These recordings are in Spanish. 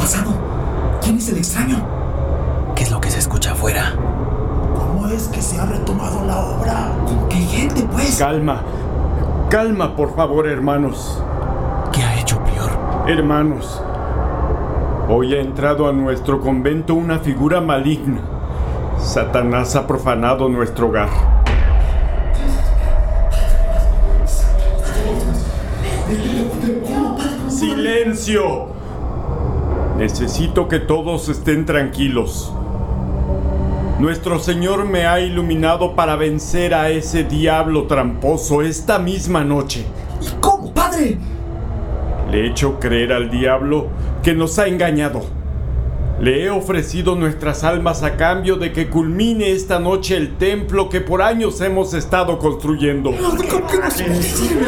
pasado? ¿Quién es el extraño? ¿Qué es lo que se escucha afuera? ¿Cómo es que se ha retomado la obra? ¿Con qué gente, pues? Calma, por favor, hermanos. ¿Qué ha hecho, prior? Hermanos, hoy ha entrado a nuestro convento una figura maligna. Satanás ha profanado nuestro hogar. ¡Silencio! Necesito que todos estén tranquilos. Nuestro Señor me ha iluminado para vencer a ese diablo tramposo esta misma noche. ¿Y cómo, padre? Le he hecho creer al diablo que nos ha engañado. Le he ofrecido nuestras almas a cambio de que culmine esta noche el templo que por años hemos estado construyendo. ¿Cómo que no es posible?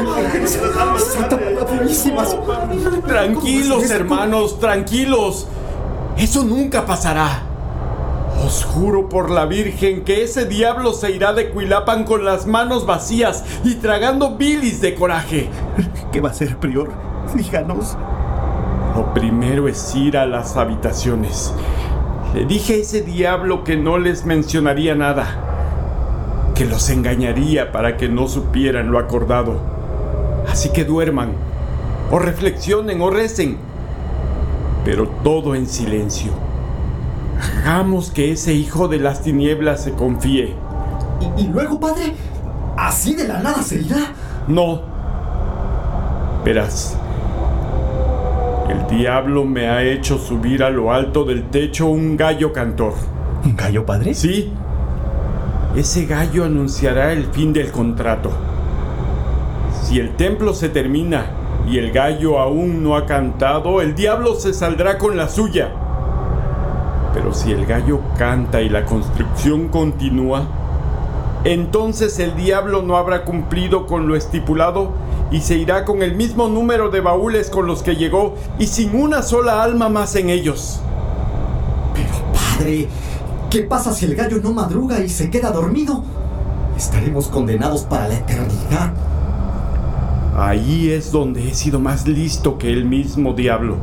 Tranquilos, hermanos, tranquilos. Eso nunca pasará. Os juro por la Virgen que ese diablo se irá de Cuilapan con las manos vacías y tragando bilis de coraje. ¿Qué va a hacer, prior? Díganos. Lo primero es ir a las habitaciones. Le dije a ese diablo que no les mencionaría nada, que los engañaría para que no supieran lo acordado. Así que duerman, o reflexionen, o recen, pero todo en silencio. Hagamos que ese hijo de las tinieblas se confíe. ¿Y luego, padre? ¿Así de la nada se irá? No. Verás. El diablo me ha hecho subir a lo alto del techo un gallo cantor. ¿Un gallo, padre? Sí. Ese gallo anunciará el fin del contrato. Si el templo se termina y el gallo aún no ha cantado, el diablo se saldrá con la suya. Pero si el gallo canta y la construcción continúa, entonces el diablo no habrá cumplido con lo estipulado y se irá con el mismo número de baúles con los que llegó y sin una sola alma más en ellos. Pero, padre, ¿qué pasa si el gallo no madruga y se queda dormido? Estaremos condenados para la eternidad. Ahí es donde he sido más listo que el mismo diablo.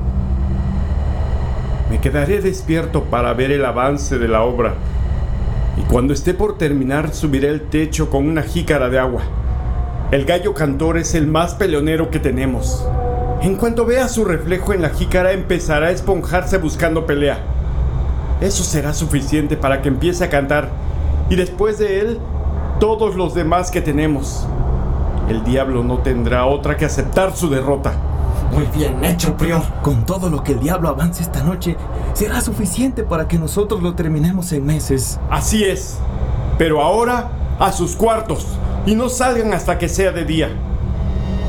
Me quedaré despierto para ver el avance de la obra, y cuando esté por terminar subiré el techo con una jícara de agua. El gallo cantor es el más peleonero que tenemos. En cuanto vea su reflejo en la jícara, empezará a esponjarse buscando pelea. Eso será suficiente para que empiece a cantar, y después de él, todos los demás que tenemos. El diablo no tendrá otra que aceptar su derrota. Muy bien hecho, prior. Con todo lo que el diablo avance esta noche, será suficiente para que nosotros lo terminemos en meses. Así es. Pero ahora, a sus cuartos, y no salgan hasta que sea de día.